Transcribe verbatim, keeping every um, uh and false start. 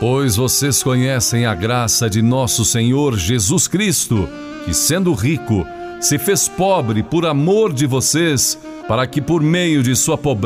Pois vocês conhecem a graça de nosso Senhor Jesus Cristo, que, sendo rico, se fez pobre por amor de vocês, para que por meio de sua pobreza